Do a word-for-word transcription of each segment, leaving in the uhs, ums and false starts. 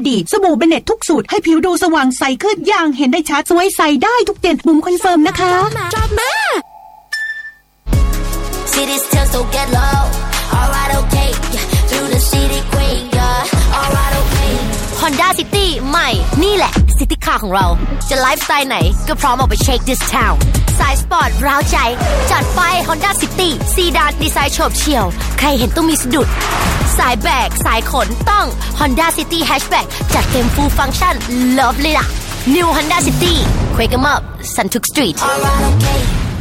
ดีสบู่เบเนตทุกสูตรให้ผิวดูสว่างใสขึ้นอย่างเห็นได้ชัดสวยใสได้ทุกเดือนบุ๋มคอนเฟิร์มนะคะชอบมาก City still so get low alright okay through the city queen yeah alright okay Honda City ใหม่นี่แหละ City Car ของเราจะไลฟ์สไตล์ไหนก็พร้อมออกไปเช็ค this town สายสปอร์ตร้าวใจจัดไป Honda City ซีดานดีไซน์โฉบเฉี่ยวใครเห็นต้องมีสะดุดสายแบกสายขนต้อง Honda City Hatchback จัดเต็ม full function love เลยล่ะ New Honda City Quake 'em up Suntuk Street alright okay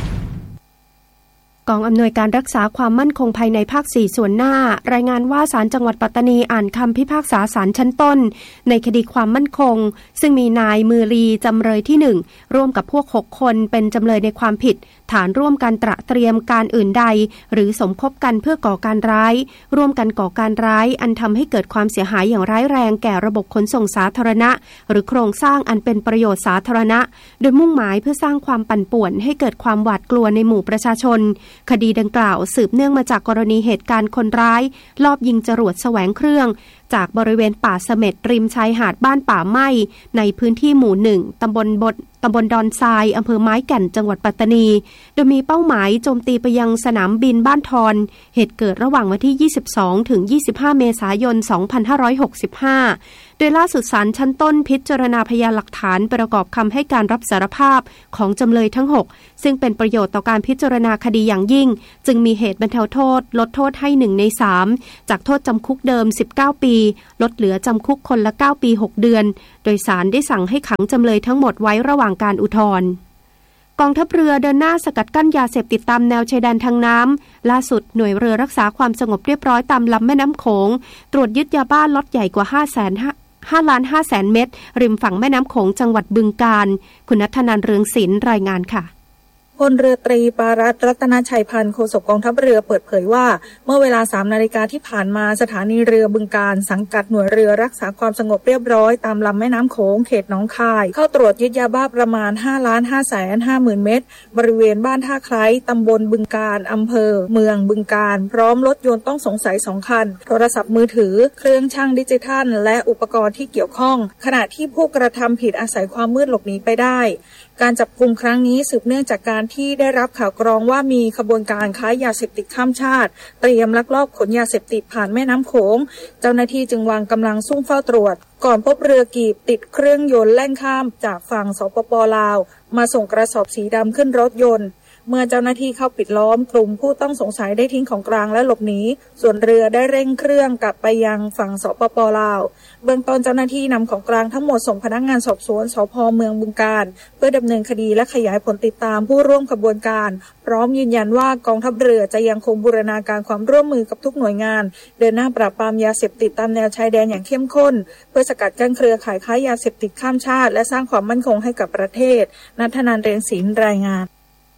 กองอำนวยการรักษาความมั่นคงภายในภาคสี่ส่วนหน้ารายงานว่าศาลจังหวัดปัตตานีอ่านคำพิพากษาศาลชั้นต้นในคดีความมั่นคงซึ่งมีนายมือรีจำเลยที่หนึ่งร่วมกับพวกหกคนเป็นจำเลยในความผิดฐานร่วมกันตระเตรียมการอื่นใดหรือสมคบกันเพื่อก่อการร้ายร่วมกันก่อการร้ายอันทำให้เกิดความเสียหายอย่างร้ายแรงแก่ระบบขนส่งสาธารณะหรือโครงสร้างอันเป็นประโยชน์สาธารณะโดยมุ่งหมายเพื่อสร้างความปั่นป่วนให้เกิดความหวาดกลัวในหมู่ประชาชนคดีดังกล่าวสืบเนื่องมาจากกรณีเหตุการณ์คนร้ายลอบยิงจรวดแสวงเครื่องจากบริเวณป่าเสม็ดริมชายหาดบ้านป่าไม้ในพื้นที่หมู่หนึ่งตำบลบดตำบลดอนทรายอำเภอไม้แก่นจังหวัดปัตตานีโดยมีเป้าหมายโจมตีไปยังสนามบินบ้านทอนเหตุเกิดระหว่างวันที่ยี่สิบสองถึงยี่สิบห้าเมษายนสองพันห้าร้อยหกสิบห้าโดยล่าสุดศาลชั้นต้นพิจารณาพยานหลักฐานประกอบคำให้การรับสารภาพของจำเลยทั้งหกซึ่งเป็นประโยชน์ต่อการพิจารณาคดีอย่างยิ่งจึงมีเหตุบรรเทาโทษลดโทษให้หนึ่งในสามจากโทษจำคุกเดิมสิบเก้าปีลดเหลือจำคุกคนละเก้าปีหกเดือนโดยศาลได้สั่งให้ขังจำเลยทั้งหมดไว้ระหว่างการอุทธรณ์กองทัพเรือเดินหน้าสกัดกั้นยาเสพติดตามแนวชายแดนทางน้ำล่าสุดหน่วยเรือรักษาความสงบเรียบร้อยตามลำแม่น้ำโขงตรวจยึดยาบ้าล็อตใหญ่กว่า ห้าแสนห้าล้านห้าแสนเม็ดริมฝั่งแม่น้ำโขงจังหวัดบึงกาฬคุณณัฐนันท์เรืองศิลป์รายงานค่ะพลเรือตรีปารัตน์รัตนชัยพันธ์โฆษกกองทัพเรือเปิดเผยว่าเมื่อเวลา สามนาฬิกาที่ผ่านมาสถานีเรือบึงกาฬสังกัดหน่วยเรือรักษาความสงบเรียบร้อยตามลำแม่น้ำโขงเขตหนองคายเข้าตรวจยึดยาบ้าประมาณ ห้าล้านห้าแสนห้าหมื่น เม็ดบริเวณบ้านท่าไคร้ตำบลบึงกาฬอำเภอเมืองบึงกาฬพร้อมรถยนต์ต้องสงสัยสองคันโทรศัพท์มือถือเครื่องชั่งดิจิทัลและอุปกรณ์ที่เกี่ยวข้องขณะที่ผู้กระทำผิดอาศัยความมืดหลบหนีไปได้การจับกุมครั้งนี้สืบเนื่องจากการที่ได้รับข่าวกรองว่ามีขบวนการค้ายาเสพติดข้ามชาติเตรียมลักลอบขนยาเสพติดผ่านแม่น้ำโขงเจ้าหน้าที่จึงวางกำลังซุ่มเฝ้าตรวจก่อนพบเรือกีบติดเครื่องยนต์แล่นข้ามจากฝั่งสปป.ลาวมาส่งกระสอบสีดำขึ้นรถยนต์เมื่อเจ้าหน้าที่เข้าปิดล้อมกลุ่มผู้ต้องสงสัยได้ทิ้งของกลางและหลบหนีส่วนเรือได้เร่งเครื่องกลับไปยังฝั่งสปป.ลาวเบื้องต้นเจ้าหน้าที่นำของกลางทั้งหมดส่งพนักงานสอบสวนสภ.เมืองบึงกาฬเพื่อดำเนินคดีและขยายผลติดตามผู้ร่วมขบวนการพร้อมยืนยันว่ากองทัพเรือจะยังคงบูรณาการความร่วมมือกับทุกหน่วยงานเดินหน้าปราบปรามยาเสพติดตามแนวชายแดนอย่างเข้มข้นเพื่อสกัดกั้นเครือข่ายค้ายาเสพติดข้ามชาติและสร้างความมั่นคงให้กับประเทศณัฐนันท์ เรืองศิลป์รายงาน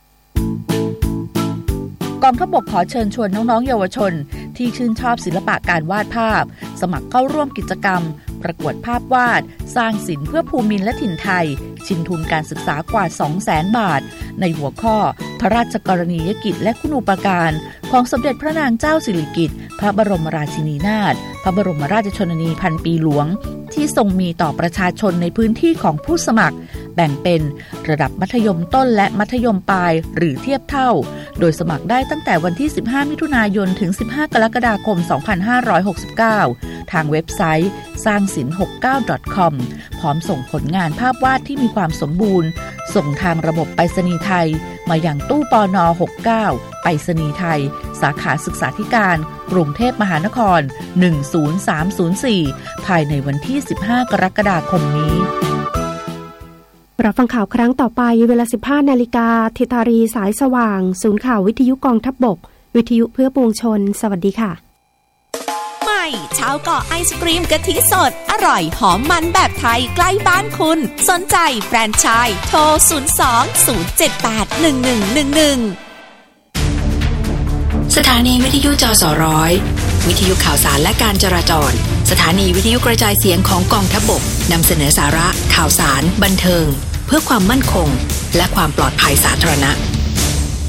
กองทัพบกขอเชิญชวนน้องๆเยาวชนที่ชื่นชอบศิลปะการวาดภาพสมัครเข้าร่วมกิจกรรมประกวดภาพวาดสร้างศิลป์เพื่อภูมิและถิ่นไทยชิงทุนการศึกษากว่า สองแสน บาทในหัวข้อพระราชกรณียกิจและคุณูปการของสมเด็จพระนางเจ้าสิริกิติ์พระบรมราชินีนาถพระบรมราชชนนีพันปีหลวงที่ทรงมีต่อประชาชนในพื้นที่ของผู้สมัครแบ่งเป็นระดับมัธยมต้นและมัธยมปลายหรือเทียบเท่าโดยสมัครได้ตั้งแต่วันที่สิบห้ามิถุนายนถึงสิบห้ากรกฎาคมสองพันห้าร้อยหกสิบเก้าทางเว็บไซต์สร้างศิลป์ หกสิบเก้า ดอท คอม พร้อมส่งผลงานภาพวาดที่มีความสมบูรณ์ส่งทางระบบไปรษณีย์ไทยมาอย่างตู้ปนหกสิบเก้าไปรษณีย์ไทยสาขาศึกษาธิการกรุงเทพมหานครหนึ่งศูนย์สามศูนย์สี่ภายในวันที่สิบห้ากรกฎาคมนี้รับฟังข่าวครั้งต่อไปเวลา สิบห้านาฬิกา ทิตารีสายสว่างศูนย์ข่าววิทยุกองทัพบกวิทยุเพื่อปวงชนสวัสดีค่ะใหม่ชาวเกาะไอศกรีมกะทิสดอร่อยหอมมันแบบไทยใกล้บ้านคุณสนใจแฟรนไชส์โทรศูนย์ สอง ศูนย์ เจ็ด แปด หนึ่ง หนึ่ง หนึ่ง หนึ่งสถานีวิทยุจสร้อยวิทยุข่าวสารและการจราจรสถานีวิทยุกระจายเสียงของกองทัพบกนำเสนอสาระข่าวสารบันเทิงเพื่อความมั่นคงและความปลอดภัยสาธารณะ